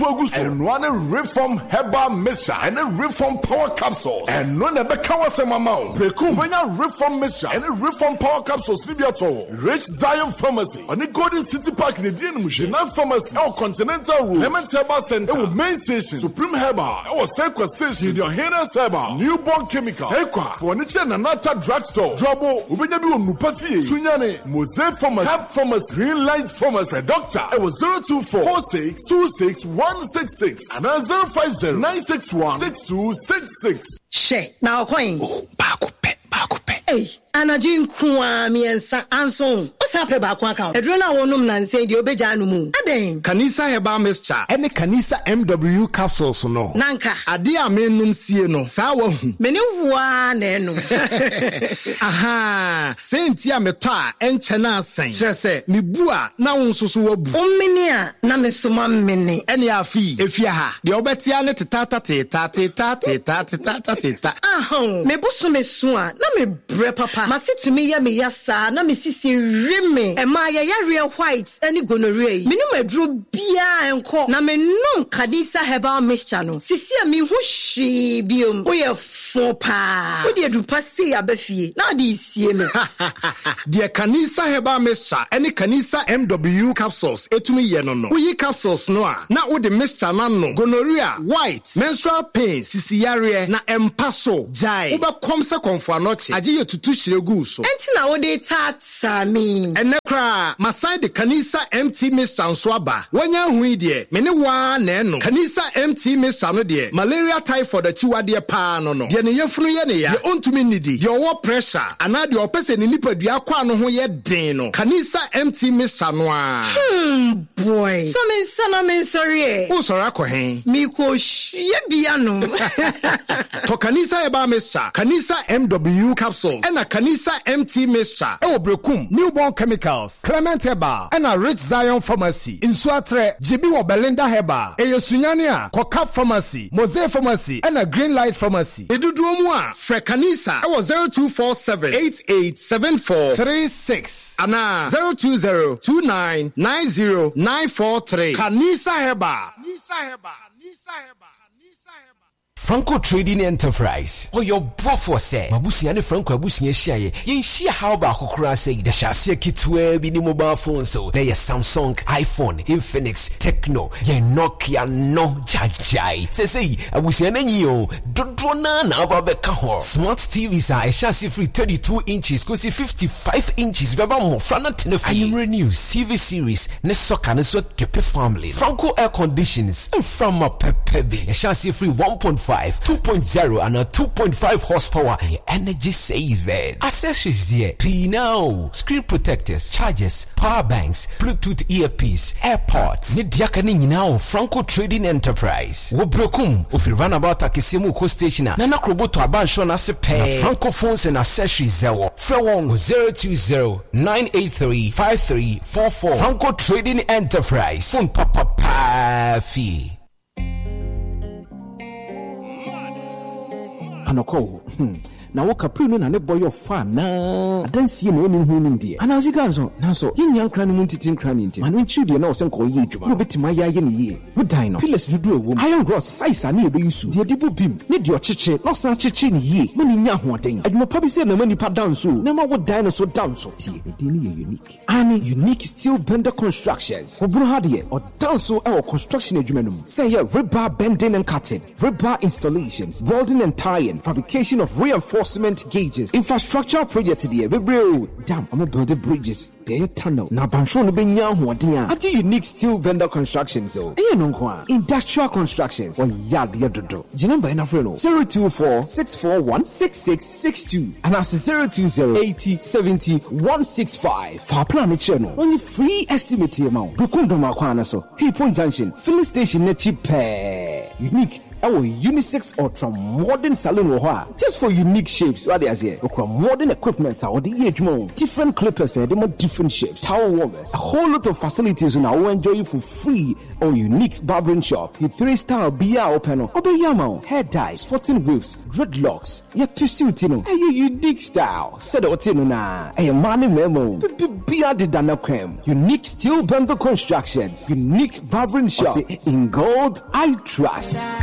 and one reform herbal mixture and a reform power capsules and no never can say mama prekum when reform mixture and a reform power capsules libiato Rich Zion Pharmacy on the Golden City Park in the General Pharmacy or Continental Room Lemon Herbal Center main station Supreme Herbal or Sequa Station your Hennes Herbal Newborn Chemical Sequa Furniture and Nata Drugstore Drobo Ubenabi Nupafi Sunyane Mose Pharmacy Herb Pharmacy Green Light Pharmacy Doctor it was 024 46 26 166 and 050 961 6266. She now coin. Oh, back. Hey, Anajin Kwa miensa anson. What's up about Kwaka? Edrona wonum nanse di obejanu mu. Aden. Kanisa Herbal Mixture. Ene Kanisa MW capsules no. Nanka. Ade amenum sie no. Sa wa hu. Meni wa na enu. Aha. Senti ameta enche na asen. Kire se me bua na wonsoso wabu. Ommeni a na mesoma mmeni. Ene afi efia ha. De obetia ne teta. Ahon. Me busu mesu a na me bre papa. Masitumi ya me yasa na me sisi rime. Ema ya real white any gonorrhea. Me no medru bia enko. Na me nom Kanisa Herbal Mixture no. Sisi a me hu hwi biom. Wo ye fo pa. Wo de dupa se abafie. Na de sie me. De Kanisa Herbal Mixture any Kanisa MW capsules etumi ye no. Wo yi capsules no a na wo de mixture na no. Gonorrhea, white, menstrual pain, sisi yare na empaso. Jai. Wo be kom se konfo anoche. Aje ye tutu shiregu so. Enti na wo de tata mi. Ene kra masai de Kanisa MT Mixture so aba. Wanya hu de me ne wa na eno. Kanisa MT Mixture no de malaria typhoid achiwade pa no no. De ne yefunu ye ne ya. De ontumi nidi. De owo pressure ana de opese ne nipadua kwa no ho ye den no. Kanisa MT Mixture no a. Boy. So men sana men sorry. O sorry akohen. Mi ko hwie bia no. To Kanisa Herbal Mixture, Kanisa MW capsules, and a Kanisa MT Mixture. Brekum, Newborn Chemicals, Clement Herbal, and a Rich Zion Pharmacy. In Suatre, JB Belinda Herbal, Sunyania, Kokap Pharmacy, Mose Pharmacy, and a Green Light Pharmacy. Eduduomwa, Fre Kanisa, 0247 887436. Ana 020299093. Kanisa Herbal. Franco Trading Enterprise. Oh, your brofo say. Mabusi ane Franco abusi yeshiaye. Yenshia how ba kokura say. The shasiya kitwe bi ni mobile phone so. There is Samsung, iPhone, Infinix, Tecno, ye Nokia no jajai. Say abusi ane nyo. Dodrona na ababeka ho. Smart TVs are shasi free 32 inches kosi 55 inches. Beba mo frana tenefi. Ayumre News TV series ne soka ne so kepe family. Franco air conditions from a pepebi. Shasi free 1.5 2.0 and a 2.5 horsepower energy saving. Accessories there. P now. Screen protectors, chargers, power banks, Bluetooth earpiece, AirPods. Nidiakani now Franco Trading Enterprise. Wobrokum. If you run about Akisemu Co Station, Nana Kroboto Abanshon Asepe. Franco phones and accessories there. Frewon 020-983-5344. Franco Trading Enterprise. Phone papa fee. Anoko na wo kapri no na ne boy of fan na adansie na onim hu nim de ana siganso nanso yinya nkra no muntitin nkra ne nti manu nchi de na wo senko yi adwuma no betima ya ye ne ye wo dan no pillars dudu ewo iron rod size na e be yusu de dibu bim ne de ocheche no san cheche ne ye mo ni nya hoden adwuma pa bi se na mani pa danso na ma wo dan no so danso ti e de ne unique ani unique steel bender constructions obro hade o danso e wo construction adwuma no say here rebar bending and cutting, rebar installations, welding and tying, fabrication of reinforcement gauges, infrastructure project here, dam, I'm building bridges, there tunnel, na bansho no benya hoden a unique steel vendor constructions so e no kwa industrial constructions or yard dodo jinamba na freno 024-641-6662 and as 020-80-70-165 for plan channel only free estimate amount Bukundoma Kwana so Hipon Junction filling station na cheap unique Our unisex ultra modern salon just for unique shapes. What is here? Modern equipment or the age more different clippers and more different shapes. Towel warmers, a whole lot of facilities and I will enjoy you for free on unique barbering shop. The 3-star BR open Obeyamo, hair dye, sporting whips, dreadlocks. Yet to suit a unique style. Said Otinuna, a money memo. BR the Dana Creme. Unique steel bundle constructions. Unique barbering shop in gold. I trust.